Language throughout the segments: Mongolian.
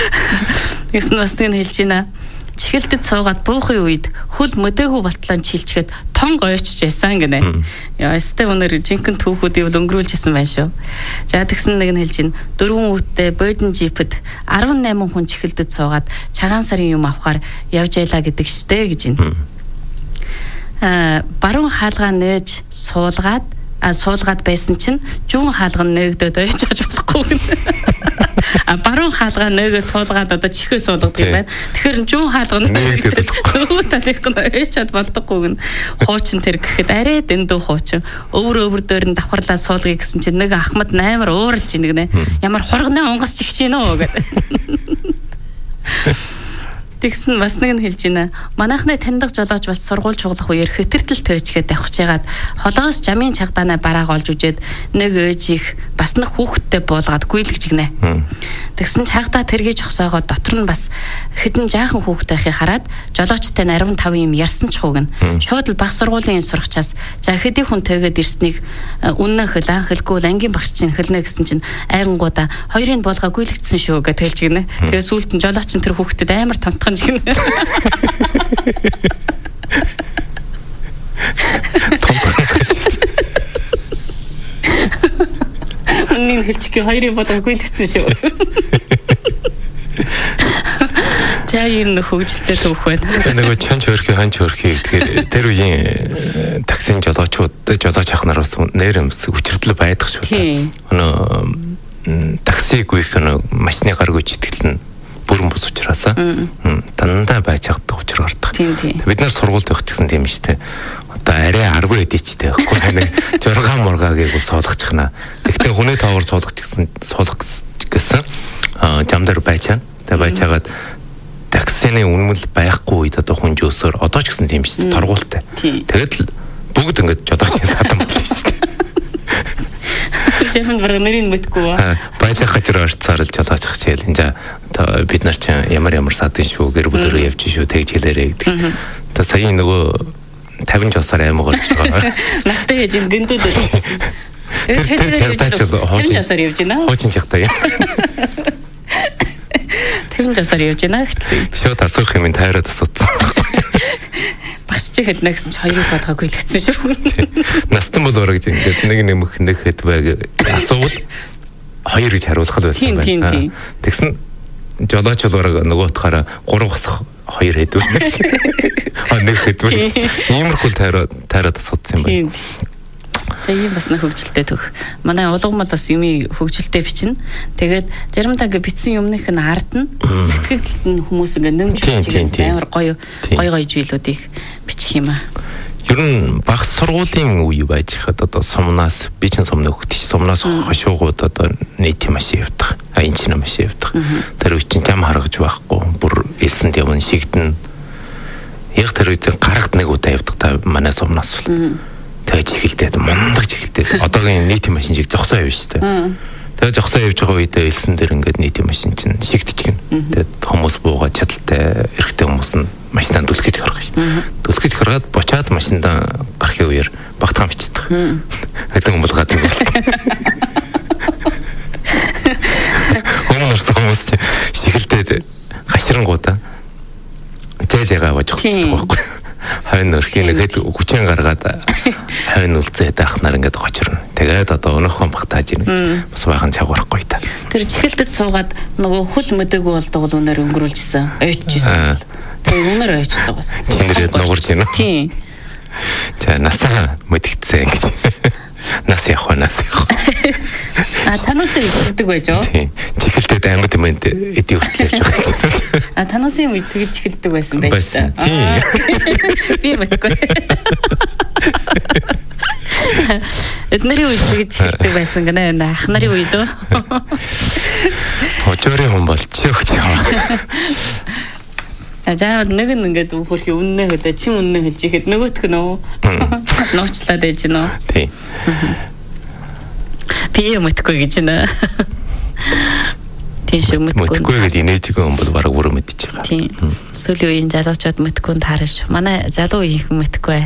Гэсэн бас нэг хэлж байна. Чихэлдэд суугаад буухын үед хөл мөдөөгүй болтлоо чилчгээд тон гойчж байсан гинэ. Яа, өстэй өнөр жинхэнэ түүхүүдийг бол өнгөрүүлжсэн байна шүү. За тэгсэн нэг нь хэлж байна. 4 үедээ бодин жипэд 18 хүн чихэлдэд суугаад цагаан сарын юм авахаар явж ялаа гэдэг штэ гэж байна. Баруун хаалгаа нээж суулгаад байсан чинь жуун хаалга нээгдээд ойж болохгүй. Баруун хаалга нэгээ суулгаад одоо чихээ суулгадаг юм байна. Тэгэхээр жуун хаалга нээгдээд өөтадих нь ойчод болдоггүй гэн. Хуучин тэр гэхэд арай дэндүү хуучин. Өвөр дээр нь давхарлаа суулгая гэсэн чинь нэг ахмад амар ууралж ийн гинэ. Ямар хурганы онгоц чихж гинэ үү гэдэг. Тэгсэн бас нэг нь хэлж байна. Манайхны таньдаг жолооч бас сургууль чуглах үеэр хэтэртэл төөчгээд авахж яагаад холоос жамын чагдаанаа барааг олж үжээд нэг ээж их бас нэг хүүхэдтэй буулгаад гүйлгэж гинэ. Тэгсэн чагдаа тэргийж хосоогоо дотор нь бас хэдэн жаахан хүүхдтэйхийг хараад жолоочтой 15 юм ярьсан ч хуугна. Шууд л баг сургуулийн сурагчаас за хэдий хүн тэгээд ирснийг үнэн хэлгүй ангийн багш чинь хэлнэ гэсэн чинь айгангуудаа хоёрын буулгаа гүйлгдсэн шүү гэж хэлж гинэ. Тэгээ сүүлд нь жолооч нь тэр хүүхдэд амар томтгонж гинэ. Үнэн хэлчихээ хоёрын буулгаа гүйлгдсэн шүү. Чагийн хөгжилтэй түүх байна. Нөгөө чанч хөрхи ханч хөрхи тэгэхээр тэр үеийн таксин жолооч ах нар бас нэр өмс хүчрэл байдаг шүү. Өнөө таксиг үех машины гаргууч итгэл нь бүрэн бус учраас дандаа байж чаддаг учраас гардаг. Бид нар сургуульд байх гэсэн тийм шүү дээ. Одоо арай 10 эдичтэй байхгүй нэг 6 мургагийг бол суулгачихна. Гэхдээ хүний тоогоор суулгах гэсэн зам дээр байж чана. Тэгээ байж хагаад таксины үнэмэл байхгүй үед одоо хүн жөөсөөр одоо ч гэсэн тийм шүү дээ. Торгуултай. Тэгээд л бүгд ингэж жолоочийн садан болно шүү дээ. Жимэн бараг нэрийг мэдгүй ба. Байж хачаар орцоор л жолооч хичээл. Инжа бид нар ч ямар садан шүү гэр бүлэрөө явж шүү тэгж хэлээрэй гэдэг. Та саяын нөгөө 50 жосоор аймаг орж байгаа. Настай яж дэндүүд байсан. Хоочин жосоор явж байна. Хоочин чагтаа яа. 50 жосоор явж байна гэхтээ. Шууд асуух юм тайраад асуусан. Багш хэд нэ гэсэн чи хоёрыг болгоогүй л гэсэн шүү. Настан бол орог ингэж нэг нэмэх нэг хэд байг асуувал хоёр гэж хариулах л байсан байна. Тэгсэн жолооч бол нөгөө утгаараа 3 босох 2 хэд үлдсэн. Нэг хэд үлдсэн. Иймэрхүү тайраад асуусан юм байна. Тэгээ бас нэг хөгжилтэй төх. Манай улгамал бас юмыг хөгжилтэй бичнэ. Тэгээд заримдаа ингээ бичсэн юмных нь ард нь сэтгэлд нь хүмүүс ингээ нэмж бичиж амар гоё зүйлүүдийг бичих юм аа. Ер нь баг сургуулийн үе байж хад одоо сумнаас би ч сумны хөгтөж сумнаас хошуугууд одоо нийт машин явдаг. Аян чинь машин явдаг. Тэр үе чинь зам харгаж байхгүй. Бүр элсэнд явна шигдэн. Яг тэр үед гарагт нэг удаа явдаг та манай сумнаас бол. Тэгээд чихэлдээд мундаг чихэлдээд одоогийн нийтийн машин шиг зогсоо явна шүү дээ. Тэгээд зогсоо явж байгаа үедээ элсэн дээр ингээд нийтийн машин чинь шигдчихгэн. Тэгээд хүмүүс буугаад чадaltaй эрэгтэй хүмүүс нь машинаа дүлхэж гаргах шүү. Дүлхэж гаргаад бочаад машиндаа гарахын үеэр багтаан бичдэг. Хэдэн хүн булгаад юм бол. Хүмүүс чинь чихэлдээд гашрангуудаа зээжээгээ аваад зогсчихдаг байхгүй. Хойн өрхийн нэгэд хүчин гаргаад хойн үлзээд ах нар ингээд гочрно. Тэгээд одоо өнөөхөн багтааж ийн гэж бас байгаан цагуурахгүй та. Тэр чихэлдэд суугаад нөгөө хөл мөдөөгөө болдог бол өнөр өнгөрүүлжсэн. Ойчжсэн. Тэгээд өнөр ойчдаг бас. Чингэрээд нугарч ийн. Тийм. За насаа мэдгдсэн гэж. Нас явах. Танаас ирдэг байж юу? Тийм. Чихэлдэд ангид юм эдий хүртэл явж байгаа. Танаас юм тэгж чихэлдэг байсан байж та. Тийм. Би мэдгүй. Эднэрийн үед тэгж чихэлдэг байсан гэнэ. Ах нарын үед үү? Хожоорын хүн болчих яах. Жаа нэг нь ингээд хөрхи үннээ хэлээ чи үннээ хэлж ихэд нөгөөтг нөө нууцлаад байж нөө. Тийм. Би мэдгүй гэж нэ. Тийм шүү мэдгүй. Мэдгүй гэдэг инээжгүй юм бол бараг бүрэн мэдчихэж байгаа. Тийм. Сүүлийн үеийн залуучууд мэдгүй таарна шүү. Манай залуу үеийнхэн мэдгүй.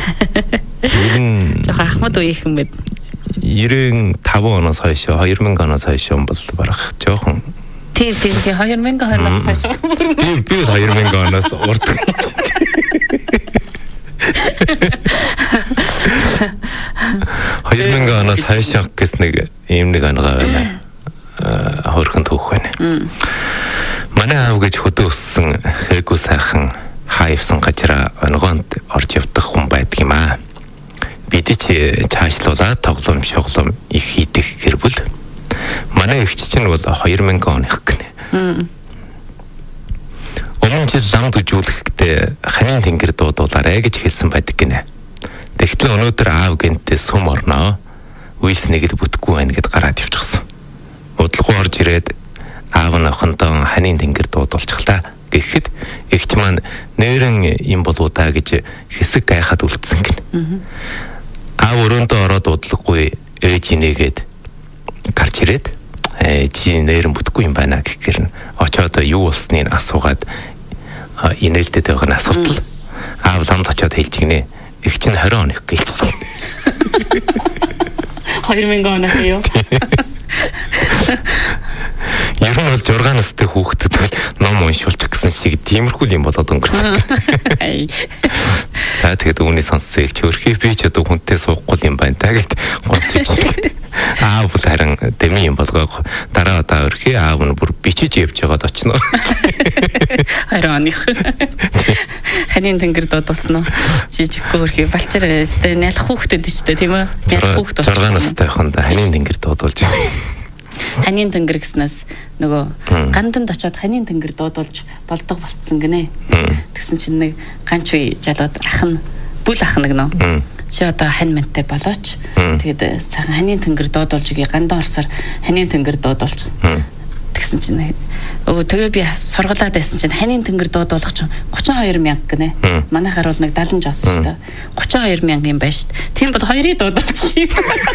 Жохоо Ахмад үеийнхэн мэд. 95 оноос хойш 2000 оноос хойш юм бол барах жоохон Тийм 2000 оноос хойш. Би 2000 оноос урд. 2000 оноос хойш гэс нэг ийм нэг оногаа байна. Хөрхөн түүх байна. Манай аав гэж хөдөө өссөн хайгуу сайхан хаавсан гажраа онгоонд орж явдаг хүн байдаг юм аа. Бид ч цаашлуулаад тоглоом шоглоом их хийдэг гэрбэл манай эгч чинь бол 2000 оных гинэ. Өмнө жил ламд үжүүлэхдээ ханийн тэнгэр дуудуулаарэ гэж хэлсэн байдаг гинэ. Тэгтэл өнөөдөр аав гэнтээ сум орноо. Үйлснэг л бүтггүй байна гэд гараад явчихсан. Удалгүй орж ирээд аав нь охиндоо ханийн тэнгэр дуудуулчихлаа. Гэхэд эгч маань нэрэн юм болоо та гэж хэсэг гайхаад үлдсэн гинэ. Аав өрөөндөө ороод дуудлаггүй ээж инээгээд гарч ирээд чи нэрэн бүтггүй юм байна гэхээр нь очоод юу болсныг асуугаад инээлтэд байгаа нь асуудал. Аав ламд очоод хэлж гинэ. Эгч нь 20 оных гэлж гинэ. 2000 оноо юу? Ер нь бол 6 настай хүүхдэд ном уншуулчих гэсэн шиг тиймэрхүү юм болоод өнгөрсөн. За тэгээд өвний сонссон их чөөрхий би ч одоо хүнтэй суухгүй юм байна та гэд гоцчих. Аав бол харин дэми юм болгоо дараа удаа өрхий аав нь бүр бичиж явж байгаад очно. 20 оных. Ханийн тэнгэр дуудсан уу? Жижиггүй өрхий балчаар өстэй нялх хүүхдэд ч тийм үү? Нялх хүүхд 6 настай хонда ханийн тэнгэр дуудуулж байна. Ханийн тэнгэр гэснээс нөгөө ганданд очоод ханийн тэнгэр дуудуулж болдог болцсон гинэ. Тэгсэн чинь нэг ганч үе жалууд бүл ах нэг нөө. Чи одоо хань мантай болооч. Тэгээд цагаан ханийн тэнгэр дуудуулж igi гандан орсоор ханийн тэнгэр дуудуулж. Тэгсэн чинь тэгээ би сургалаад байсан чинь ханийн тэнгэр дуудуулах чинь 32,000 гинэ. Манайхаар бол нэг 70 жоос шүү дээ. 32,000 юм байна шүү дээ. Тийм бол хоёрыг дуудуулчих.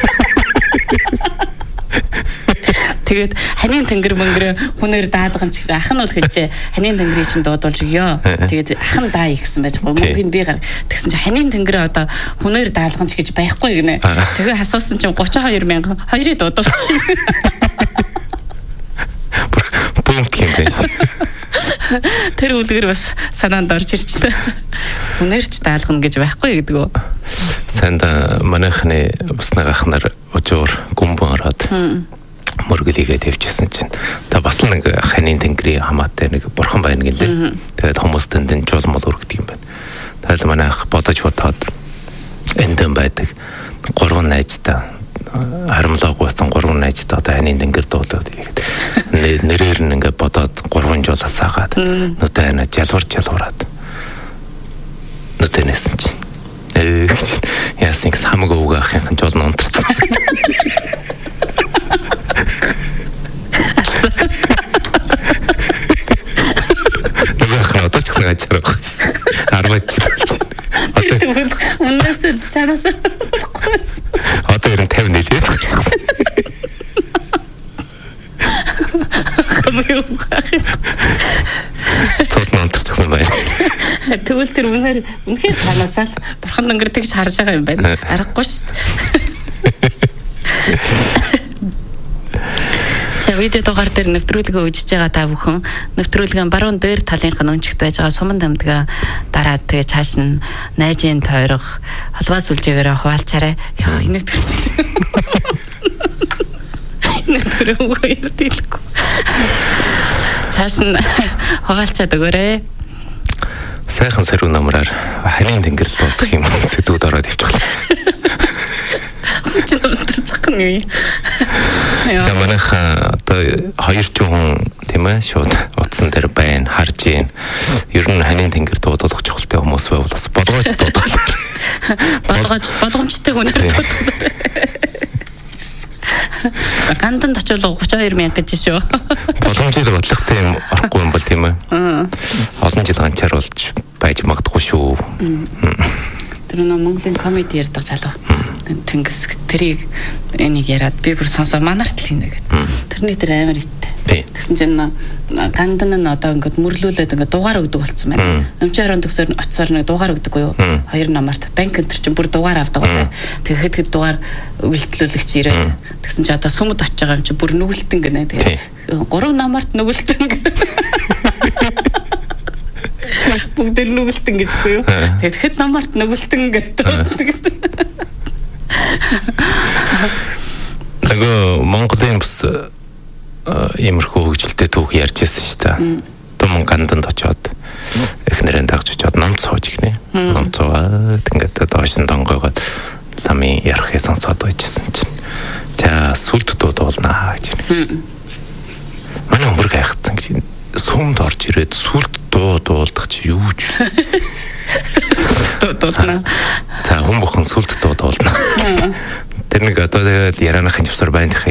Тэгээд ханийн тэнгэр мөнгөрөө хүнээр даалган ч ах нь бол хэлжээ ханийн тэнгэрийг чинь дуудуулж өгөө. Тэгээд ах нь даа ихсэн байж мөнгөний би гар тэгсэн чинь ханийн тэнгэрээ одоо хүнээр даалган ч гэж байхгүй гинэ. Тэгээ асуусан чинь 32,000 хоёрыг дуудуулчих. Пункт юм байна. Тэр үлгэр бас санаанд орж ирчихлээ. Хүнээр ч даалгана гэж байхгүй гэдэг үү? Санд манайхны бас нэг ах нар өчөр гүмбэн ороод мөргөлийгээ тавьчихсан чинь та бас л нэг ханийн тэнгэрийн хамаатай нэг бурхан байна гинэ. Тэгээд хүмүүс дэндэн жуулмал өргөдөг юм байна. Тэгэл манай ах бодож эндэн байдаг 3 найзтай харамлаагүйсэн 3 найзтай одоо ханийн тэнгэр дуулаад игээд нэрээр нь ингээд бодоод 3 жуулаас агаад нүдэ жалуураад нүдэнэсэн чинь яасан гэж хамаг өвгөө ахын жуул нонторсон. Одоо ч гэсэн ачаар байх шээ. 10 жил болж байна. Унаас чанаас болохгүйс. Одоо ер нь 50 нэлээд гарчихсан. Хамаг цод нонторчихсан байна. Тэгвэл тэр үнэхээр цаанаасаа л бурхан өнгөрдөг гэж харж байгаа юм байна. Аргагүй шүү дээ. Видео дугаар дээр нэвтрүүлгээ үжиж байгаа та бүхэн нэвтрүүлгийн баруун дээр талынх нь өнчгт байж байгаа суман дамдгаа дараад тэгээ цааш нь найжийн тойрох холбоос үлжээгээр хуваалцаарай. Яа энэ нэвтрүүлгээ ярдэлгүй. Цааш нь хуваалцаад өгөөрэй. Сайхан саруу намраар ханийн тэнгэр дуудах юм сэдвүүд ороод явчихлаа. Чи намтарчих нь юу? За манайха одоо 200 хүн тийм ээ шууд утсан дээр байна харж гин. Ер нь ханийн тэнгэр дуудах чухалтай хүмүүс байвал бас болгооч дуудуулаа. Болгоомжтой хүн дуудуулаа. Ганданд очиулга 32,000 гэж шүү. Боломжтой бодлоготой юм орохгүй юм бол тийм ээ. Олон жил ганцаар болж байж магадгүй шүү. Тэр нэг Монголын комеди ярьдаг залуу. Тэнгис тэрийг энийг яриад би бүр сонсоо манарт л хийнэ гэдэг. Тэрний тэр амар иттэй. Тэгсэн чинь гандан нь одоо ингээд мөрлүүлээд ингээд дугаар өгдөг болсон байна. Өмчийн орон төгсөөр очисоор нэг дугаар өгдөг юу? 2 намарт банк энтер чинь бүр дугаар авдаг гоо. Тэгэхэд дугаар үйлдэлүүлэгч ирээд тэгсэн чинь одоо сүмд очиж байгаа юм чи бүр нүгэлтэн гэнэ. Тэгээд 3 намарт нүгэлтэн. Бүгд нүгэлтэн гэж үгүй юу? Тэгэхэд намарт нүгэлтэн гэдэг. Нөгөө Монголын бас иймэрхүү хөгжилтэй түүх ярьж байсан шүү дээ. Том ганданд очиод эхнэрэн дагж очиод ном цоож игнэ. Ном цоод ингээд доошин донгойгоод ламын ярахыг сонсоод байжсэн чинь. За сүлд дуудуулнаа гэж. Манай өмөр гайхацсан гэж сүмд орж ирээд сүлд дуудуулдаг чи юу ч. Дуудуулна. За хүн бүхэн сүлд дуудуулна. Тэр нэг одоо ярианыхын живсар байна.